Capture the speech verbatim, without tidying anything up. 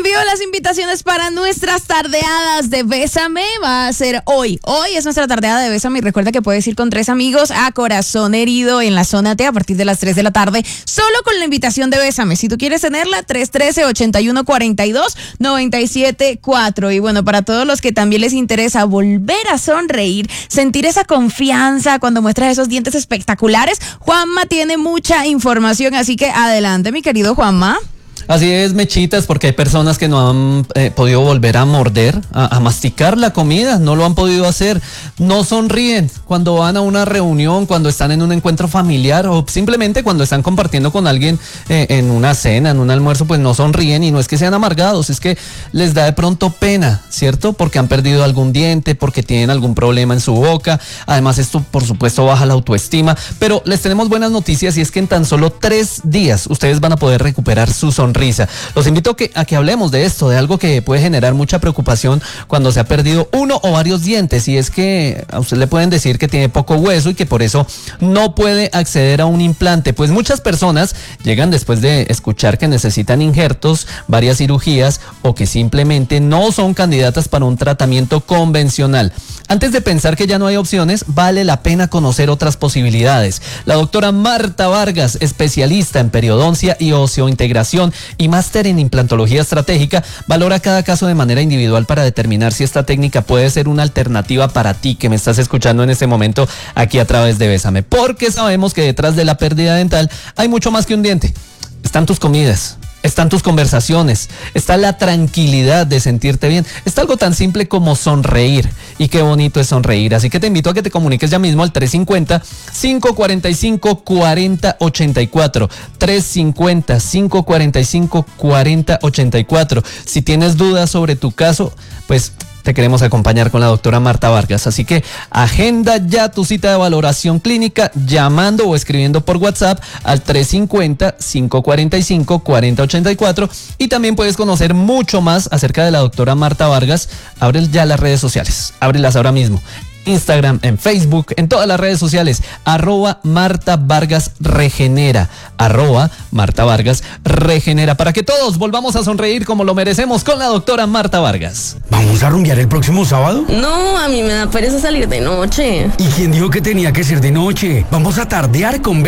envío las invitaciones para nuestras tardeadas de Bésame. Va a ser hoy. Hoy es nuestra tardeada de Bésame y recuerda que puedes ir con tres amigos a Corazón Herido en la zona T a partir de las tres de la tarde, solo con la invitación de Bésame. Si tú quieres tenerla, tres uno tres, ocho uno cuatro dos, nueve siete cuatro. Y bueno, para todos los que también les interesa volver a sonreír, sentir esa confianza cuando muestras esos dientes espectaculares, Juanma tiene mucha información, así que adelante, mi querido Juanma. Así es, Mechitas, porque hay personas que no han eh, podido volver a morder, a, a masticar la comida, no lo han podido hacer, no sonríen cuando van a una reunión, cuando están en un encuentro familiar o simplemente cuando están compartiendo con alguien eh, en una cena, en un almuerzo, pues no sonríen y no es que sean amargados, es que les da de pronto pena, ¿cierto? Porque han perdido algún diente, porque tienen algún problema en su boca, además esto por supuesto baja la autoestima, pero les tenemos buenas noticias y es que en tan solo tres días ustedes van a poder recuperar su sonrisa. Los invito a que, a que hablemos de esto, de algo que puede generar mucha preocupación cuando se ha perdido uno o varios dientes, y es que a usted le pueden decir que tiene poco hueso y que por eso no puede acceder a un implante. Pues muchas personas llegan después de escuchar que necesitan injertos, varias cirugías o que simplemente no son candidatas para un tratamiento convencional. Antes de pensar que ya no hay opciones, vale la pena conocer otras posibilidades. La doctora Marta Vargas, especialista en periodoncia y oseointegración y máster en implantología estratégica, valora cada caso de manera individual para determinar si esta técnica puede ser una alternativa para ti que me estás escuchando en este momento aquí a través de Bésame, porque sabemos que detrás de la pérdida dental hay mucho más que un diente. Están tus comidas, están tus conversaciones, está la tranquilidad de sentirte bien, está algo tan simple como sonreír, y qué bonito es sonreír, así que te invito a que te comuniques ya mismo al tres cinco cero, cinco cuatro cinco, cuatro cero ocho cuatro, tres cinco cero, cinco cuatro cinco, cuatro cero ocho cuatro. Si tienes dudas sobre tu caso, pues te queremos acompañar con la doctora Marta Vargas, así que agenda ya tu cita de valoración clínica llamando o escribiendo por WhatsApp al tres cinco cero, cinco cuatro cinco, cuatro cero ocho cuatro, y también puedes conocer mucho más acerca de la doctora Marta Vargas. Abre ya las redes sociales, ábrelas ahora mismo. Instagram, en Facebook, en todas las redes sociales, arroba Marta Vargas Regenera, arroba Marta Vargas Regenera, para que todos volvamos a sonreír como lo merecemos con la doctora Marta Vargas. ¿Vamos a rumbear el próximo sábado? No, a mí me da pereza salir de noche. ¿Y quién dijo que tenía que ser de noche? Vamos a tardear con